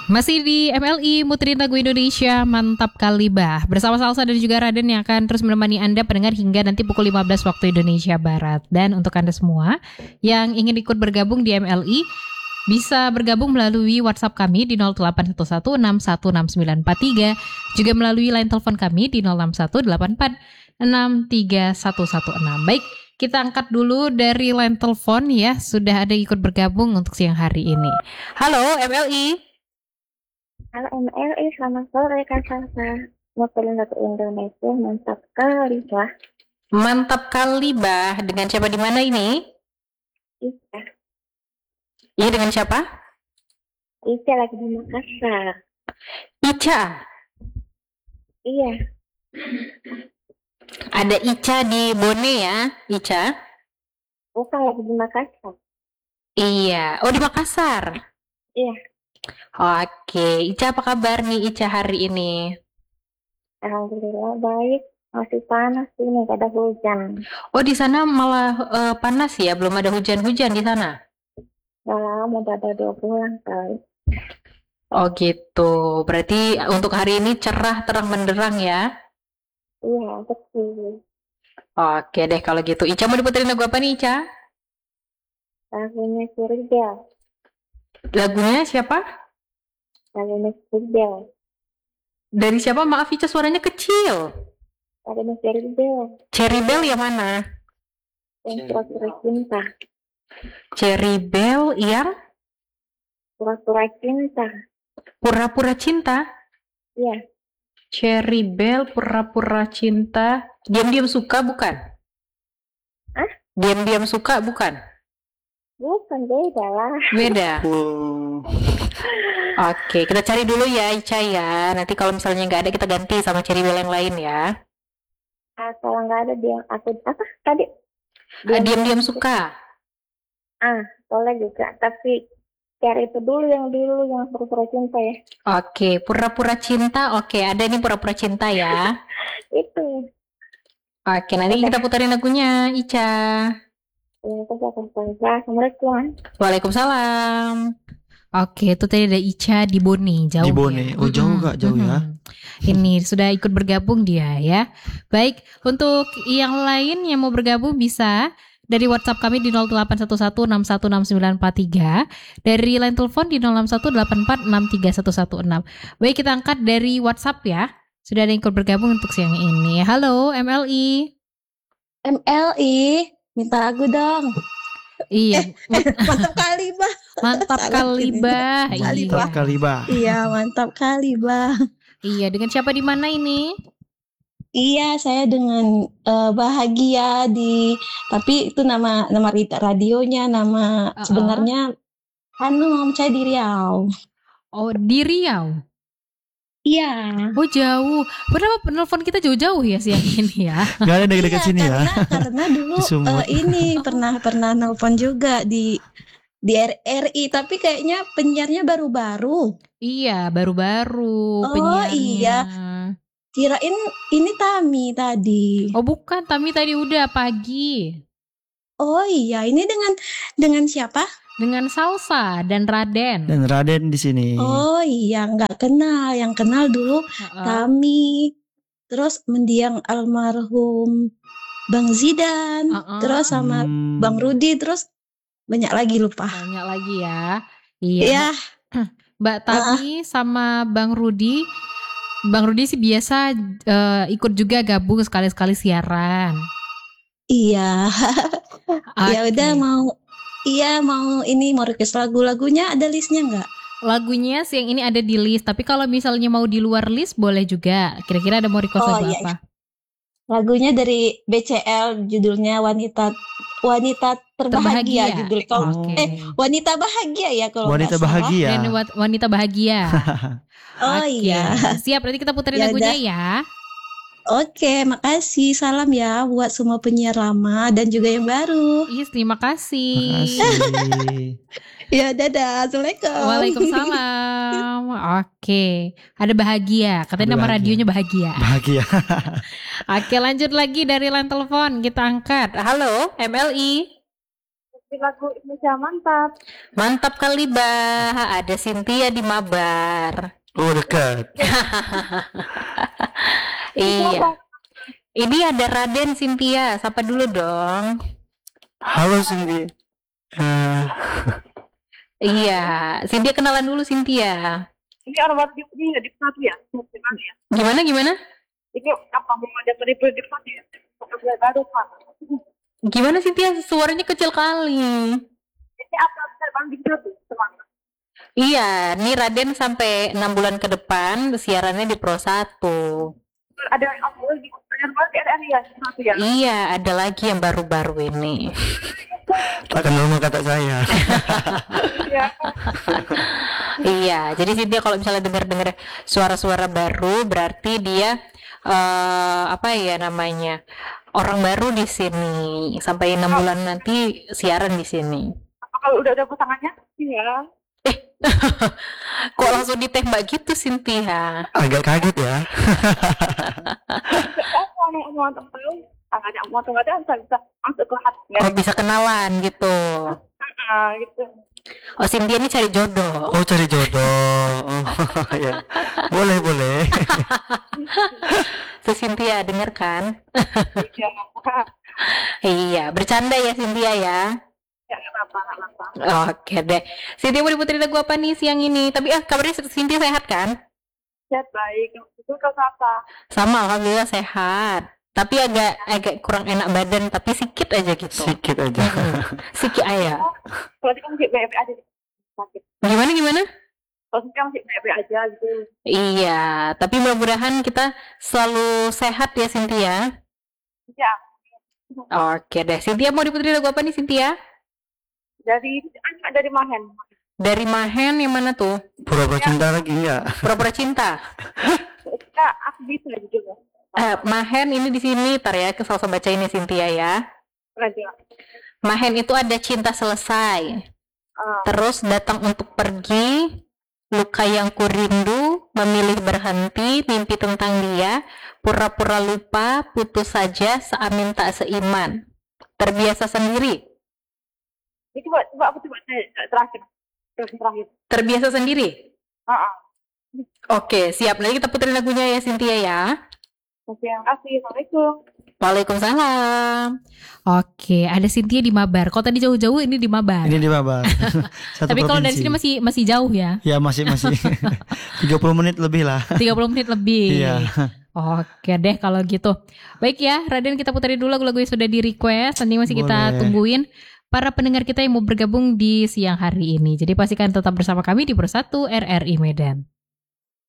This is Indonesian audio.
Masih di MLI Muterin Lagu Indonesia, mantap kali bah. Bersama Salsa dan juga Raden yang akan terus menemani Anda pendengar hingga nanti pukul 15 waktu Indonesia Barat. Dan untuk Anda semua yang ingin ikut bergabung di MLI, bisa bergabung melalui WhatsApp kami di 0811616943, juga melalui line telepon kami di 0618463116. Baik, kita angkat dulu dari line telepon ya. Sudah ada yang ikut bergabung untuk siang hari ini. Halo MLI. Halo MLI, selamat sore Kak Salsa. Muterin Lagu Indonesia, mantap kali bah. Mantap kali bah. Dengan siapa di mana ini? Ica. Iya, dengan siapa? Ica lagi di Makassar. Ica. Iya. Ada Ica di Bone ya, Ica? Bukan, lagi di Makassar. Iya. Oh, di Makassar. Iya. Oke, Ica apa kabar nih Ica hari ini? Alhamdulillah baik. Masih panas ini, gak ada hujan. Oh, di sana malah panas ya, belum ada hujan-hujan di sana? Gak lama, udah ada 2 bulan kali. Oh gitu, berarti untuk hari ini cerah terang benderang ya? Iya, betul. Oke deh kalau gitu. Ica mau diputerin lagu apa nih Ica? Lagunya Ceridel. Lagunya siapa? Lagunya Ceridel. Dari siapa? Maaf Ica, suaranya kecil. Lagunya Ceridel. Cherry Bell yang mana? Yang pura-pura cinta. Cherry Bell yang Pura-pura cinta. pura-pura cinta. Iya. Cherry Bell pura-pura cinta. Diam-diam suka bukan? Hah? Diam-diam suka bukan? Bukan, beda lah. Beda. Oke, kita cari dulu ya Ica ya. Nanti kalau misalnya nggak ada kita ganti sama Cherry Bell yang lain ya. Kalau nggak ada dia, aku apa tadi? Diam-diam suka. Boleh juga, tapi cari itu dulu yang pura-pura cinta ya. Oke, pura-pura cinta. Oke, ada nih pura-pura cinta ya. Itu. Oke, nanti kita puterin lagunya Ica. Assalamualaikum. Waalaikumsalam. Oke, itu tadi ada Ica di Bone, jauh. Di Bone, ya? jauh gak jauh ya? Ini sudah ikut bergabung dia ya. Baik, untuk yang lain yang mau bergabung bisa dari WhatsApp kami di 0811616943, dari line telepon di 0618463116. Baik, kita angkat dari WhatsApp ya. Sudah ada yang ikut bergabung untuk siang ini. Halo MLI. MLI, minta lagu dong. Iya. Mantap kali bah. Mantap kali bah. Mantap kali bah. Iya, mantap kali bah. Iya, dengan siapa di mana ini? Iya, saya dengan Bahagia tapi itu nama radionya, nama sebenarnya saya di Riau. Oh, di Riau. Iya. Oh, jauh. Kenapa penelpon kita jauh-jauh ya siang ini ya? Gak ada dekat-dekat sini ya. Karena dulu ini pernah nelpon juga di RRI, tapi kayaknya penyiarnya baru-baru. Iya, baru-baru penyiarnya. Oh iya. Kirain ini Tami tadi. Oh bukan, Tami tadi udah pagi. Oh iya, ini dengan siapa? Dengan Salsa dan Raden. Dan Raden di sini. Oh iya, nggak kenal. Yang kenal dulu Tami. Terus mendiang almarhum Bang Zidan. Terus sama Bang Rudi. Terus banyak lagi lupa. Banyak lagi ya. Iya. Mbak Tami sama Bang Rudi. Bang Rudi sih biasa ikut juga gabung sekali-sekali siaran. Iya. Ya udah mau request lagunya, ada listnya nggak? Lagunya sih yang ini ada di list, tapi kalau misalnya mau di luar list boleh juga. Kira-kira ada mau request lagu apa? Lagunya dari BCL, judulnya Wanita Terbahagia judul. Wanita Bahagia ya kalau Wanita Bahagia. Dan Wanita Bahagia. Iya. Siap, nanti kita puterin lagunya ya. Oke, makasih. Salam ya buat semua penyiar lama dan juga yang baru. Iya, terima kasih. Ya, dadah. Assalamualaikum. Waalaikumsalam. Oke, ada Bahagia. Katanya nama radionya Bahagia. Bahagia. Oke, lanjut lagi dari line telepon. Kita angkat. Halo, MLI. Di lagu Indonesia Mantap. Mantap kali bah, ada Cynthia di Mabar. Oh, dekat. Iya. Ini ada Raden Cynthia, sapa dulu dong. Halo Cindy. Iya, Cynthia kenalan dulu Cynthia. Ini orang baru di Pati ya? Gimana? Ini apa mau ada di Pati ya? Baru Pak. Gimana Cynthia? Suaranya kecil kali. Ini apa Bang di satu teman? Iya, nih Raden sampai 6 bulan ke depan siarannya di Pro 1. Ada apa lagi? Ada ya? Satu ya? Iya, ada lagi yang baru-baru ini. Tak kenal sama kata saya. Iya. Iya, jadi Cynthia kalau misalnya dengar-dengar suara-suara baru berarti dia apa ya namanya? Orang baru di sini. Sampai 6 bulan nanti siaran di sini. Kalau udah ada pasangannya? Iya. Kok langsung ditembak gitu Cynthia? Agak kaget ya. Mau tahu? Ada mau tahu ada bisa masuk ke hati. Oh, bisa kenalan gitu. Gitu. Oh, Cynthia ini cari jodoh. Oh, cari jodoh. Oh, ya. Boleh. Cynthia denger kan? Iya. Iya, bercanda ya Cynthia ya. Ya, nggak apa-apa. Oke deh. Cynthia mau diputerin lagu apa nih siang ini? Tapi kabarnya Cynthia sehat kan? Sehat baik. Itu kau apa? Sama, alhamdulillah sehat. Tapi agak kurang enak badan, tapi sedikit aja gitu. Sedikit aja. Sedikit aja. Kalau kita masih baik aja sakit. Gimana? Kalau kita masih baik aja gitu. Iya, tapi mudah-mudahan kita selalu sehat ya Cynthia. Ya. Oke deh. Cynthia mau diputerin lagu apa nih Cynthia? Dari Mahen. Dari Mahen yang mana tuh? Pura-pura cinta lagi enggak? Pura-pura cinta. Kita aku bisa juga. Mahen ini di sini, tar ya, kesal baca ini Cynthia ya. Raja. Mahen itu ada cinta selesai. Terus datang untuk pergi, luka yang kurindu, memilih berhenti, mimpi tentang dia, pura-pura lupa, putus saja, seamin tak seiman. Terbiasa sendiri. Itu coba aku coba terakhir. Terbiasa sendiri. Oke, siap. Nanti kita puterin lagunya ya Cynthia ya. Oke, terima kasih. Assalamualaikum. Waalaikumsalam. Oke, ada Cynthia di Mabar. Kalau tadi jauh-jauh, ini di Mabar. Ini di Mabar. Tapi kalau dari sini masih jauh ya? Ya masih 30 menit lebih lah. 30 menit lebih. Iya. Oke deh kalau gitu. Baik ya, Raden, kita puterin dulu lagu-lagu yang sudah di request. Nanti masih kita tungguin para pendengar kita yang mau bergabung di siang hari ini. Jadi pastikan tetap bersama kami di Pro 1 RRI Medan.